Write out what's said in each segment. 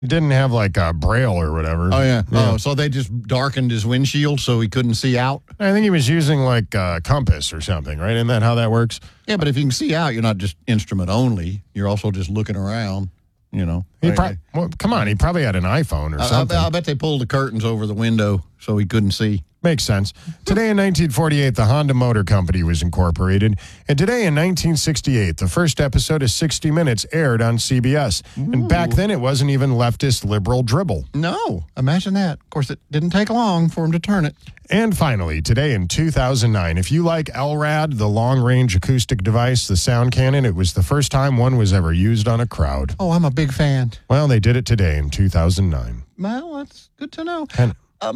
He didn't have like a braille or whatever. Oh, yeah. Oh, so they just darkened his windshield so he couldn't see out? I think he was using like a compass or something, right? Isn't that how that works? Yeah, but if you can see out, you're not just instrument only. You're also just looking around, you know. Well, come on, he probably had an iPhone or something. I bet they pulled the curtains over the window so he couldn't see. Makes sense. Today in 1948, the Honda Motor Company was incorporated. And today in 1968, the first episode of 60 Minutes aired on CBS. Ooh. And back then, it wasn't even leftist liberal dribble. No, imagine that. Of course, it didn't take long for him to turn it. And finally, today in 2009, if you like LRAD, the long-range acoustic device, the sound cannon, it was the first time one was ever used on a crowd. Oh, I'm a big fan. Well, they did it today in 2009. Well, that's good to know. And,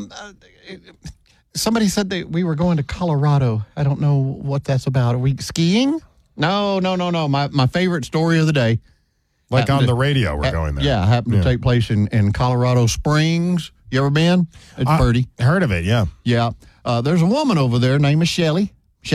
somebody said that we were going to Colorado. I don't know what that's about. Are we skiing? No. My favorite story of the day. Like on the radio, we're going there. Yeah, happened to take place in Colorado Springs. You ever been? It's pretty. Heard of it, yeah. Yeah. There's a woman over there named Shelly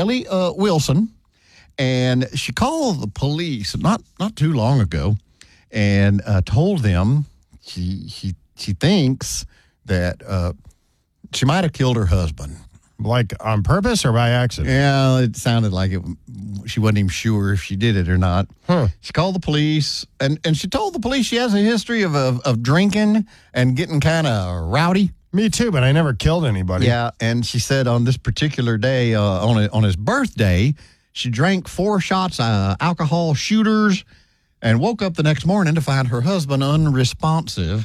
Wilson, and she called the police not too long ago and told them she thinks that she might have killed her husband. Like on purpose or by accident? Yeah, it sounded like it. She wasn't even sure if she did it or not. Huh. She called the police, and she told the police she has a history of drinking and getting kind of rowdy. Me too, but I never killed anybody. Yeah, and she said on this particular day, on his birthday, she drank 4 shots of alcohol shooters and woke up the next morning to find her husband unresponsive.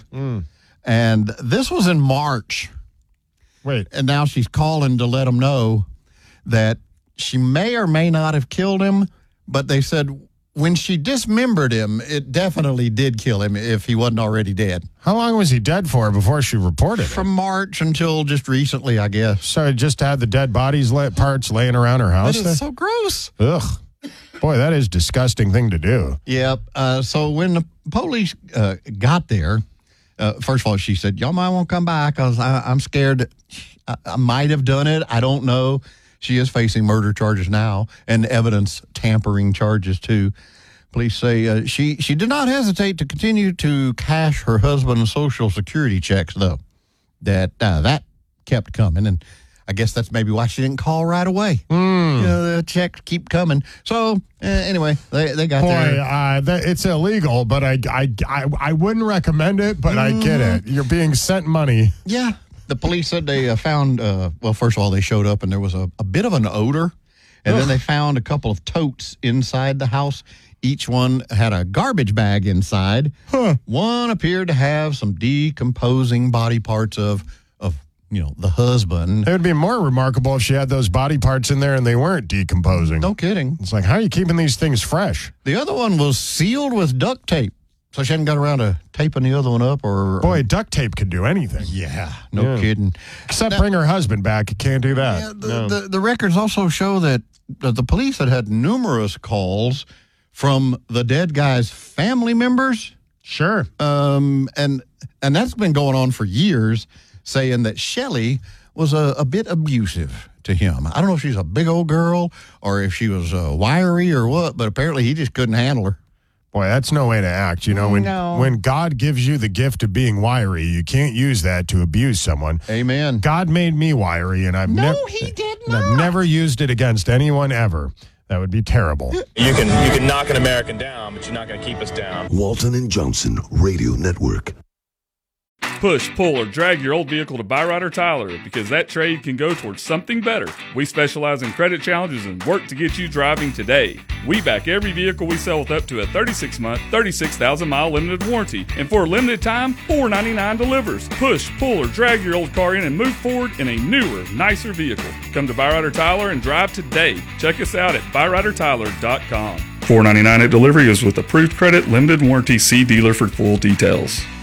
And this was in March. Wait. And now she's calling to let him know that she may or may not have killed him, but they said when she dismembered him, it definitely did kill him if he wasn't already dead. How long was he dead for before she reported it? From March until just recently, I guess. So just had the dead bodies parts laying around her house? That is so gross. Ugh. Boy, that is a disgusting thing to do. Yep. So when the police got there, first of all, she said, y'all might want to come by because I'm scared I might have done it. I don't know. She is facing murder charges now and evidence tampering charges, too. Police say she did not hesitate to continue to cash her husband's Social Security checks, though. That kept coming, and I guess that's maybe why she didn't call right away. You know, the checks keep coming. So, anyway, they got there. It's illegal, but I wouldn't recommend it, but I get it. You're being sent money. Yeah. The police said they found, well, first of all, they showed up and there was a bit of an odor. And then they found a couple of totes inside the house. Each one had a garbage bag inside. One appeared to have some decomposing body parts of the husband. It would be more remarkable if she had those body parts in there and they weren't decomposing. No kidding. It's like, how are you keeping these things fresh? The other one was sealed with duct tape. So she hadn't got around to taping the other one up Boy, duct tape could do anything. Yeah, no kidding. Except bring her husband back. You can't do that. Yeah, the records also show that the police had numerous calls from the dead guy's family members. Sure. And that's been going on for years, saying that Shelly was a bit abusive to him. I don't know if she's a big old girl or if she was wiry or what, but apparently he just couldn't handle her. Boy, that's no way to act. When God gives you the gift of being wiry, you can't use that to abuse someone. Amen. God made me wiry, and I've he did not. I've never used it against anyone ever. That would be terrible. You can knock an American down, but you're not going to keep us down. Walton and Johnson Radio Network. Push, pull, or drag your old vehicle to Byrider Tyler because that trade can go towards something better. We specialize in credit challenges and work to get you driving today. We back every vehicle we sell with up to a 36-month, 36,000-mile limited warranty. And for a limited time, $4.99 delivers. Push, pull, or drag your old car in and move forward in a newer, nicer vehicle. Come to Byrider Tyler and drive today. Check us out at ByriderTyler.com. $4.99 at delivery is with approved credit, limited warranty. See dealer for full details.